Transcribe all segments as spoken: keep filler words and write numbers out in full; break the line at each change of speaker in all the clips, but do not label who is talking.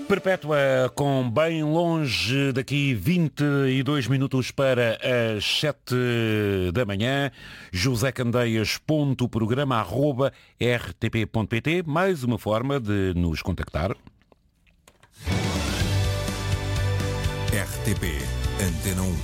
Perpétua com bem longe, daqui vinte e dois minutos para as sete da manhã. José Candeias, ponto, programa, arroba, r t p ponto p t. Mais uma forma de nos contactar.
R T P, Antena um.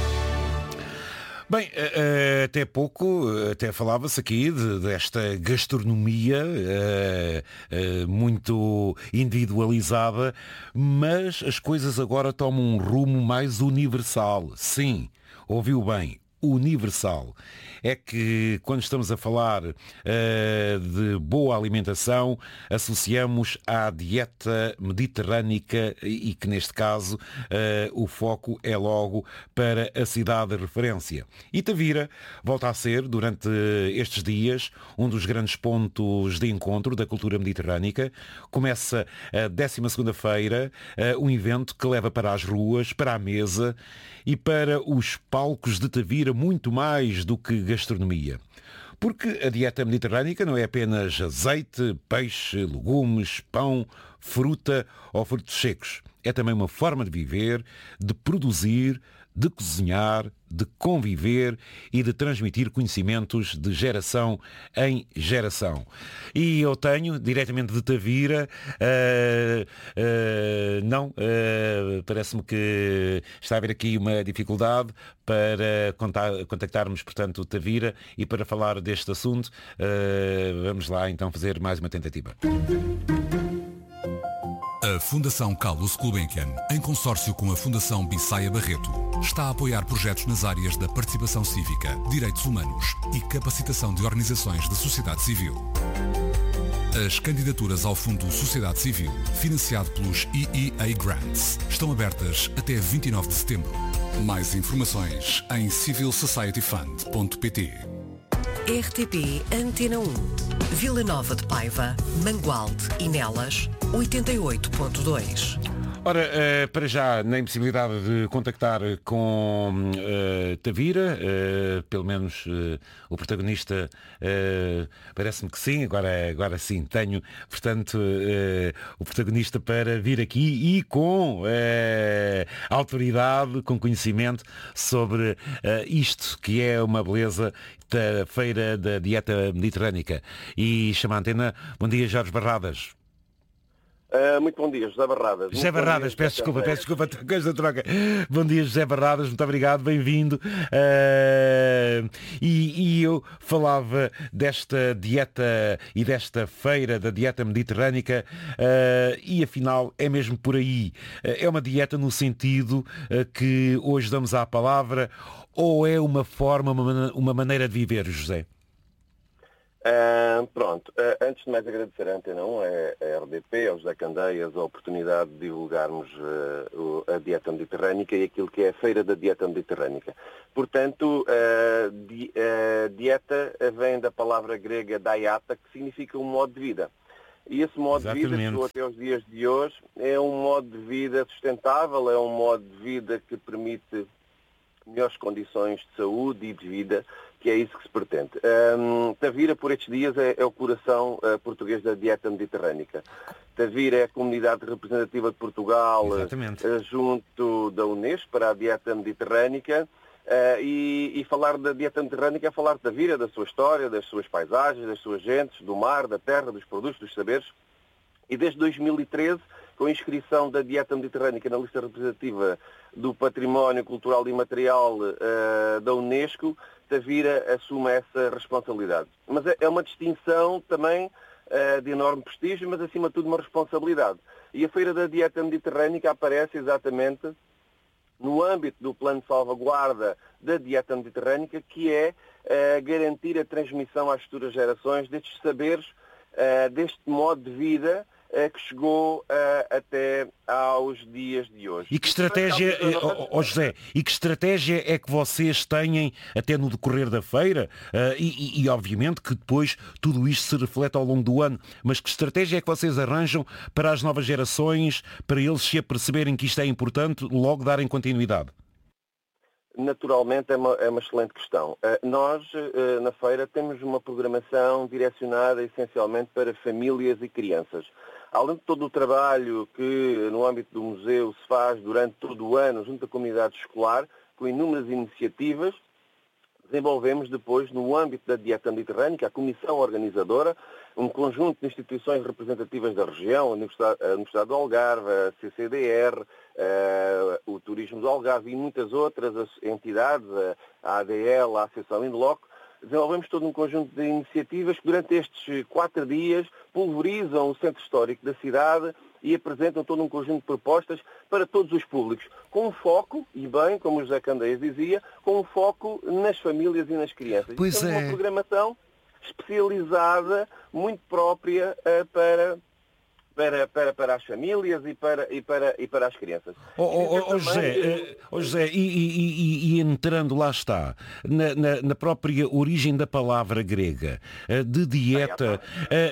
Bem, até pouco, até falava-se aqui de, desta gastronomia uh, uh, muito individualizada, mas as coisas agora tomam um rumo mais universal. Sim, ouviu bem, universal. É que quando estamos a falar uh, de boa alimentação, associamos à dieta mediterrânica e que neste caso uh, o foco é logo para a cidade de referência. E Tavira volta a ser, durante estes dias, um dos grandes pontos de encontro da cultura mediterrânica. Começa a décima segunda-feira uh, um evento que leva para as ruas, para a mesa e para os palcos de Tavira muito mais do que gastronomia. Porque a dieta mediterrânica não é apenas azeite, peixe, legumes, pão, fruta ou frutos secos. É também uma forma de viver, de produzir, de cozinhar, de conviver e de transmitir conhecimentos de geração em geração. E eu tenho, diretamente de Tavira, uh, uh, não, uh, parece-me que está a haver aqui uma dificuldade para contar, contactarmos, portanto, Tavira e para falar deste assunto. Uh, vamos lá então fazer mais uma tentativa.
A Fundação Carlos Gulbenkian, em consórcio com a Fundação Bissaia Barreto, está a apoiar projetos nas áreas da participação cívica, direitos humanos e capacitação de organizações da sociedade civil. As candidaturas ao Fundo Sociedade Civil, financiado pelos E E A Grants, estão abertas até vinte e nove de setembro. Mais informações em civil society fund ponto p t.
R T P Antena um, Vila Nova de Paiva, Mangualde e Nelas, oitenta e oito ponto dois.
Ora, uh, para já, na impossibilidade de contactar com uh, Tavira, uh, pelo menos uh, o protagonista uh, parece-me que sim, agora, agora sim, tenho, portanto, uh, o protagonista para vir aqui e com uh, autoridade, com conhecimento sobre uh, isto, que é uma beleza da Feira da Dieta Mediterrânica. E chama a antena. Bom dia, Jorge Barradas.
Uh, muito bom dia, José Barradas.
José Barradas, peço desculpa, peço desculpa, coisa troca. Bom dia, José Barradas, muito obrigado, bem-vindo. Uh, e, e eu falava desta dieta e desta feira da dieta mediterrânica uh, e afinal é mesmo por aí. Uh, é uma dieta no sentido uh, que hoje damos à palavra ou é uma forma, uma, uma maneira de viver, José?
Uh, pronto, uh, antes de mais agradecer a Antena um, a, a R D P, ao José Candeias, a oportunidade de divulgarmos uh, o, a dieta mediterrânica e aquilo que é a Feira da Dieta Mediterrânica. Portanto, uh, di, uh, dieta vem da palavra grega daiata, que significa um modo de vida. E esse modo Exatamente. de vida, que até os dias de hoje, é um modo de vida sustentável, é um modo de vida que permite melhores condições de saúde e de vida, que é isso que se pretende. Um, Tavira, por estes dias, é, é o coração uh, português da dieta mediterrânica. Tavira é a comunidade representativa de Portugal uh, junto da Unesco para a dieta mediterrânica uh, e, e falar da dieta mediterrânica é falar de Tavira, da sua história, das suas paisagens, das suas gentes, do mar, da terra, dos produtos, dos saberes. E desde dois mil e treze, com a inscrição da dieta mediterrânica na lista representativa do Património Cultural e Imaterial uh, da Unesco, Tavira assume essa responsabilidade. Mas é uma distinção também uh, de enorme prestígio, mas acima de tudo uma responsabilidade. E a Feira da Dieta Mediterrânica aparece exatamente no âmbito do plano de salvaguarda da dieta mediterrânica, que é uh, garantir a transmissão às futuras gerações destes saberes, uh, deste modo de vida que chegou uh, até aos dias de hoje.
E que estratégia, oh, oh José, e que estratégia é que vocês têm até no decorrer da feira? Uh, e, e, e obviamente que depois tudo isto se reflete ao longo do ano, mas que estratégia é que vocês arranjam para as novas gerações, para eles se aperceberem que isto é importante, logo darem continuidade?
Naturalmente é uma, é uma excelente questão. Uh, nós, uh, na feira, temos uma programação direcionada essencialmente para famílias e crianças. além de todo o trabalho que no âmbito do museu se faz durante todo o ano junto à comunidade escolar, com inúmeras iniciativas, desenvolvemos depois, no âmbito da Dieta Mediterrânica, a Comissão Organizadora, um conjunto de instituições representativas da região, a Universidade, a Universidade do Algarve, a C C D R, uh, o Turismo do Algarve e muitas outras entidades, a A D L, a Associação Inloco. Desenvolvemos todo um conjunto de iniciativas que durante estes quatro dias pulverizam o centro histórico da cidade e apresentam todo um conjunto de propostas para todos os públicos, com um foco, e bem, como o José Candeias dizia, com um foco nas famílias e nas crianças.
Pois
é
é.
Uma programação especializada, muito própria uh, para... Para, para, para as famílias e para, e para, e para as crianças.
Oh, oh, oh, José, oh, José e, e, e, e entrando, lá está, na, na, na própria origem da palavra grega, de dieta,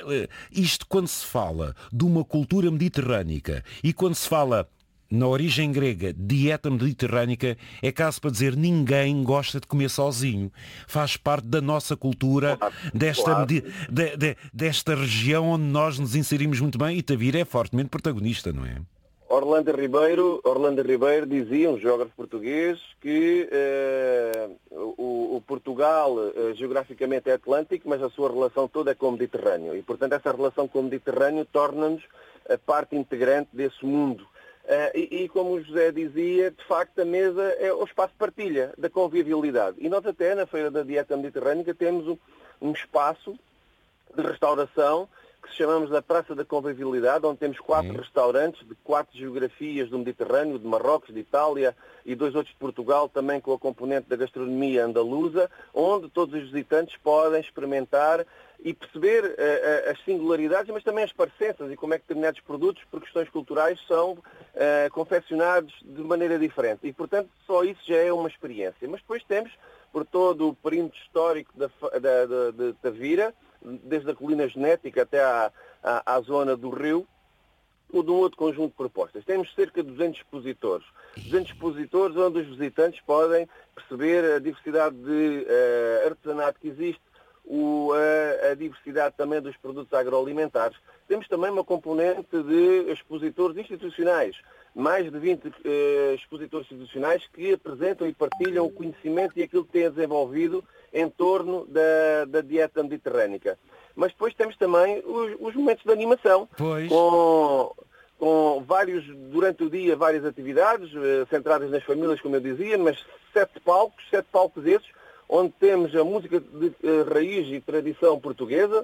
isto quando se fala de uma cultura mediterrânica e quando se fala na origem grega, dieta mediterrânica, é caso para dizer ninguém gosta de comer sozinho. Faz parte da nossa cultura, claro, desta, claro. de, de, de, desta região onde nós nos inserimos muito bem, e Tavira é fortemente protagonista, não é?
Orlando Ribeiro, Orlando Ribeiro dizia, um geógrafo português, que uh, o, o Portugal uh, geograficamente é atlântico, mas a sua relação toda é com o Mediterrâneo. E, portanto, essa relação com o Mediterrâneo torna-nos a parte integrante desse mundo. Uh, e, e, como o José dizia, de facto a mesa é o espaço de partilha, da convivialidade. E nós até, na Feira da Dieta Mediterrânica, temos um, um espaço de restauração que chamamos da Praça da Convivialidade, onde temos quatro Sim. restaurantes de quatro geografias do Mediterrâneo, de Marrocos, de Itália e dois outros de Portugal, também com a componente da gastronomia andaluza, onde todos os visitantes podem experimentar e perceber uh, uh, as singularidades, mas também as parecenças e como é que determinados produtos, por questões culturais, são uh, confeccionados de maneira diferente. E, portanto, só isso já é uma experiência. Mas depois temos, por todo o perímetro histórico da, da, da, de Tavira, desde a colina genética até à, à, à zona do rio, todo um outro conjunto de propostas. Temos cerca de duzentos expositores. duzentos expositores onde os visitantes podem perceber a diversidade de uh, artesanato que existe, o, a, a diversidade também dos produtos agroalimentares. Temos também uma componente de expositores institucionais, mais de vinte uh, expositores institucionais que apresentam e partilham o conhecimento e aquilo que têm desenvolvido em torno da, da dieta mediterrânica. Mas depois temos também os, os momentos de animação,
pois.
com, com vários, durante o dia, várias atividades, uh, centradas nas famílias, como eu dizia, mas sete palcos, sete palcos esses, onde temos a música de uh, raiz e tradição portuguesa,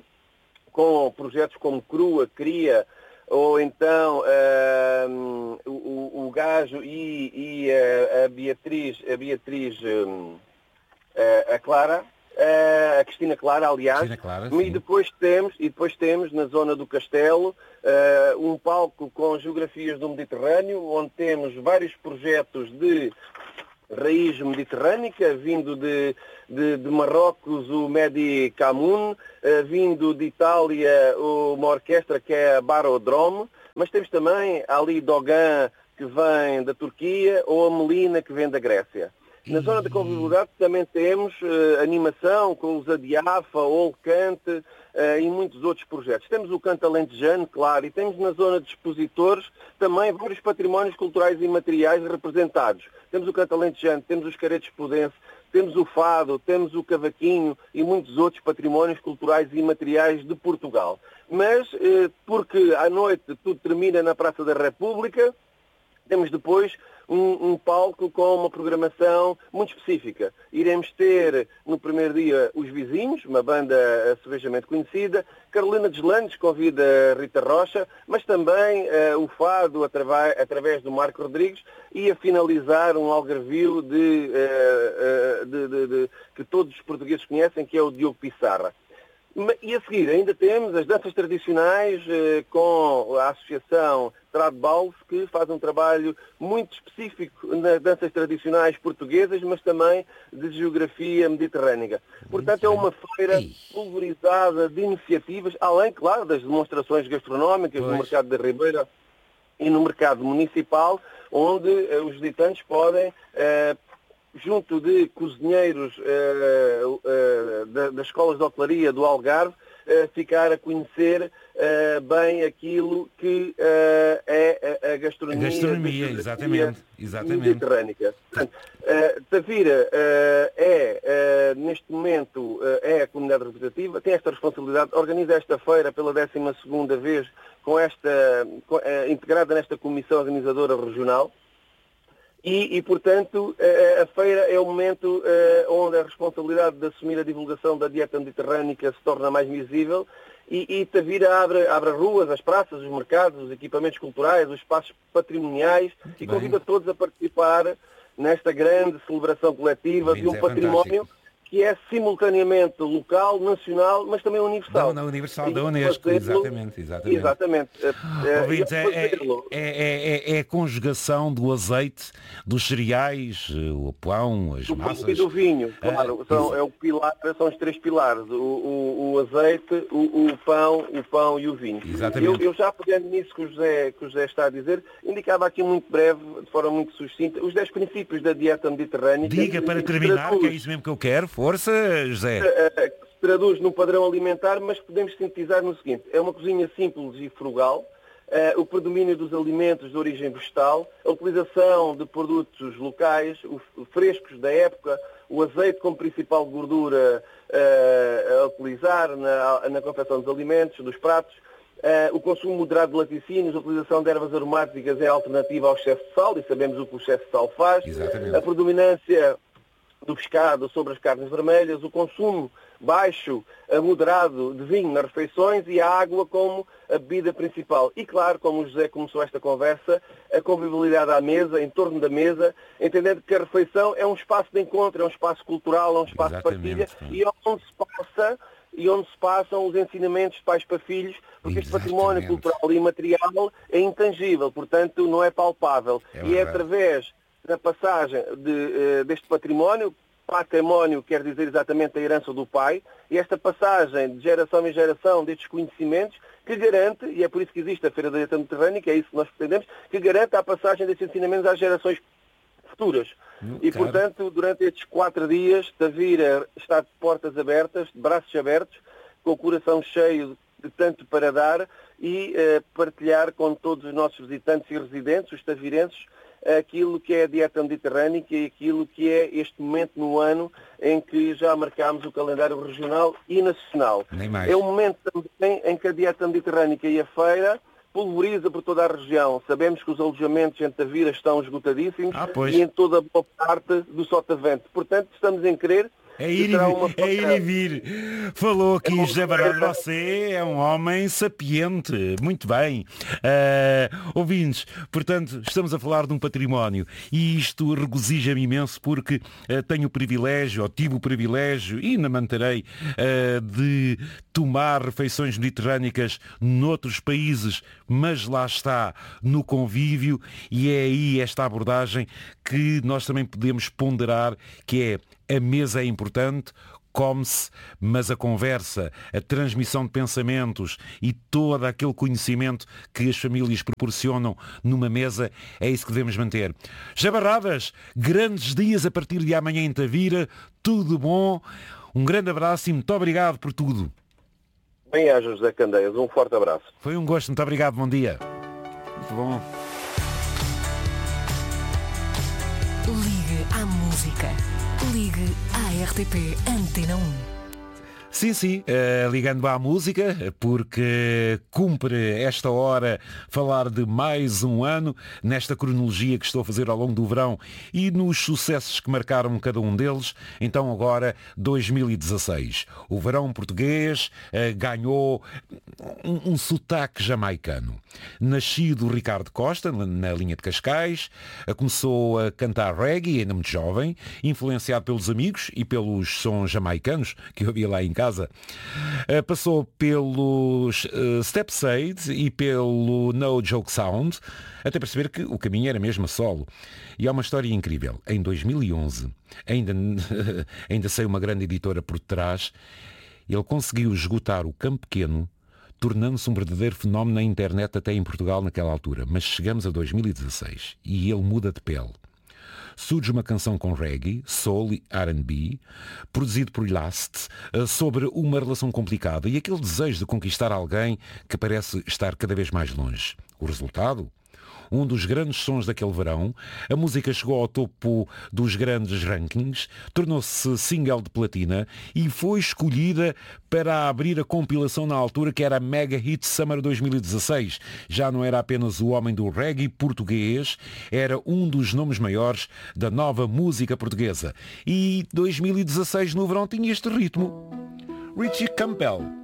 com projetos como Crua, Cria, ou então uh, o, o Gajo e, e a, a Beatriz, a Beatriz um, a, a Clara, a Cristina Clara, aliás,
Cristina Clara,
e depois temos, e depois temos na zona do Castelo uh, um palco com geografias do Mediterrâneo, onde temos vários projetos de raiz mediterrânica, vindo de, de, de Marrocos o Medi Camun, uh, vindo de Itália uma orquestra que é a Barodrome, mas temos também Ali Dogan, que vem da Turquia, ou a Melina, que vem da Grécia. Na zona da convivialidade também temos uh, animação com os Adiafa, Olcante uh, e muitos outros projetos. Temos o Canto Alentejano, claro, e temos na zona de expositores também vários patrimónios culturais e materiais representados. Temos o Canto Alentejano, temos os Caretos Pudense, temos o Fado, temos o Cavaquinho e muitos outros patrimónios culturais e materiais de Portugal. Mas, uh, porque à noite tudo termina na Praça da República, temos depois um, um palco com uma programação muito específica. Iremos ter no primeiro dia os Vizinhos, uma banda cervejamente conhecida, Carolina Deslandes convida Rita Rocha, mas também uh, o Fado através, através do Marco Rodrigues, e a finalizar um algarvio de, uh, uh, de, de, de, que todos os portugueses conhecem, que é o Diogo Pissarra. E a seguir ainda temos as danças tradicionais eh, com a Associação Tradbals, que faz um trabalho muito específico nas danças tradicionais portuguesas, mas também de geografia mediterrânea. Portanto, é uma feira pulverizada de iniciativas, além, claro, das demonstrações gastronómicas pois. no Mercado da Ribeira e no Mercado Municipal, onde eh, os visitantes podem eh, junto de cozinheiros uh, uh, da, das escolas de hotelaria do Algarve, uh, ficar a conhecer uh, bem aquilo que uh, é a, a gastronomia,
a gastronomia exatamente, exatamente.
mediterrânica. Portanto, uh, Tavira uh, é, uh, neste momento, uh, é a comunidade representativa, tem esta responsabilidade, organiza esta feira pela décima segunda vez, com esta, com, uh, integrada nesta comissão organizadora regional. E, e, portanto, a feira é o momento uh, onde a responsabilidade de assumir a divulgação da dieta mediterrânica se torna mais visível e, e Tavira abre, abre as ruas, as praças, os mercados, os equipamentos culturais, os espaços patrimoniais e convida todos a participar nesta grande celebração coletiva de um
é
património
fantástico.
Que é simultaneamente local, nacional, mas também universal.
Não, na Universal da Unesco, exatamente. Exatamente.
exatamente.
Ouvintes, é, é, é, é, é a conjugação do azeite, dos cereais, o pão, as
do
massas.
E do vinho, claro. Ah, são, é o pilar, são os três pilares, o, o, o azeite, o, o pão, o pão e o vinho.
Exatamente.
Eu, eu já pegando nisso que o, José, que o José está a dizer, indicava aqui muito breve, de forma muito sucinta, os dez princípios da dieta mediterrânica.
Diga para terminar, traduz, que é isso mesmo que eu quero. Força, José.
Que se traduz num padrão alimentar, mas que podemos sintetizar no seguinte. É uma cozinha simples e frugal, uh, o predomínio dos alimentos de origem vegetal, a utilização de produtos locais, o, frescos da época, o azeite como principal gordura uh, a utilizar na, na confecção dos alimentos, dos pratos, uh, o consumo moderado de laticínios, a utilização de ervas aromáticas é alternativa ao excesso de sal, e sabemos o que o excesso de sal faz.
Exatamente.
A predominância do pescado sobre as carnes vermelhas, o consumo baixo a moderado de vinho nas refeições e a água como a bebida principal. E claro, como o José começou esta conversa, a convivialidade à mesa, em torno da mesa, entendendo que a refeição é um espaço de encontro, é um espaço cultural, é um espaço
Exatamente.
de partilha e onde se passa e onde se passam os ensinamentos de pais para filhos, porque este património cultural e material é intangível, portanto não é palpável.
É
e é através da passagem de, deste património, património quer dizer exatamente a herança do pai, e esta passagem de geração em geração destes conhecimentos que garante, e é por isso que existe a Feira da Dieta Mediterrânica, é isso que nós pretendemos, que garante a passagem destes ensinamentos às gerações futuras. Hum, e, claro. Portanto, durante estes quatro dias, Tavira está de portas abertas, de braços abertos, com o coração cheio de tanto para dar e eh, partilhar com todos os nossos visitantes e residentes, os tavirenses, aquilo que é a dieta mediterrânica e aquilo que é este momento no ano em que já marcámos o calendário regional e nacional.
Nem mais.
É um momento também em que a dieta mediterrânica e a feira pulveriza por toda a região. Sabemos que os alojamentos em Tavira estão esgotadíssimos
ah,
e em toda a boa parte do Sotavento. Portanto, estamos em querer
É ir, e, é ir e vir. Falou aqui é José Baralho, você é um homem sapiente. Muito bem. Uh, ouvintes, portanto, estamos a falar de um património e isto regozija-me imenso porque uh, tenho o privilégio, ou tive o privilégio, e ainda manterei, uh, de tomar refeições mediterrânicas noutros países, mas lá está, no convívio, e é aí esta abordagem que nós também podemos ponderar, que é a mesa é importante, come-se, mas a conversa, a transmissão de pensamentos e todo aquele conhecimento que as famílias proporcionam numa mesa, é isso que devemos manter. Jabarradas, grandes dias a partir de amanhã em Tavira, tudo bom, um grande abraço e muito obrigado por tudo.
Bem-aja, José Candeias, um forte abraço.
Foi um gosto, muito obrigado, bom dia. Muito bom.
Ligue à música. Ligue à R T P Antena um.
Sim, sim, uh, ligando à música, porque cumpre esta hora falar de mais um ano, nesta cronologia que estou a fazer ao longo do verão e nos sucessos que marcaram cada um deles. Então agora, dois mil e dezasseis. O verão português uh, ganhou um, um sotaque jamaicano. Nascido Ricardo Costa, na linha de Cascais, uh, começou a cantar reggae, ainda muito jovem, influenciado pelos amigos e pelos sons jamaicanos que eu havia lá em casa. Uh, passou pelos uh, Stepsade e pelo No Joke Sound, até perceber que o caminho era mesmo a solo. E há uma história incrível. Em dois mil e onze, ainda, ainda sei uma grande editora por trás, ele conseguiu esgotar o Campo Pequeno, tornando-se um verdadeiro fenómeno na internet até em Portugal naquela altura. Mas chegamos a dois mil e dezasseis e ele muda de pele. surge uma canção com reggae, soul e R and B, produzido por Last, sobre uma relação complicada e aquele desejo de conquistar alguém que parece estar cada vez mais longe. O resultado? Um dos grandes sons daquele verão, a música chegou ao topo dos grandes rankings, tornou-se single de platina e foi escolhida para abrir a compilação na altura que era a Mega Hit Summer dois mil e dezasseis. Já não era apenas o homem do reggae português, era um dos nomes maiores da nova música portuguesa. E dois mil e dezasseis no verão tinha este ritmo. Richie Campbell.